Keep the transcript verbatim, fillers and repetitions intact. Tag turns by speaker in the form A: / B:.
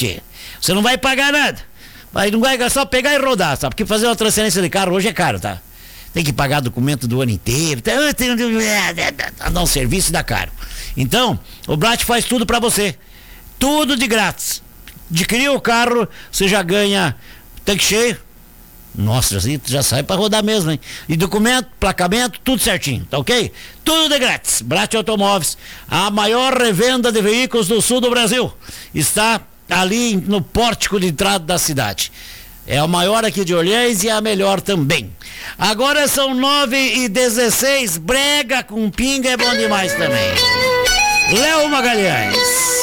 A: tchê. Você não vai pagar nada. Mas não vai só pegar e rodar, sabe? Porque fazer uma transferência de carro hoje é caro, tá? Tem que pagar documento do ano inteiro. Tem dar um serviço e dá caro. Então, o Brat faz tudo pra você. Tudo de grátis. Adquirir o carro, você já ganha tanque cheio. Nossa, assim, já sai pra rodar mesmo, hein? E documento, placamento, tudo certinho, tá ok? Tudo de grátis. Brat Automóveis, a maior revenda de veículos do sul do Brasil. Está ali no pórtico de entrada da cidade. É a maior aqui de Orleans e a melhor também. Agora são nove e dezesseis, brega com pinga é bom demais também. Léo Magalhães.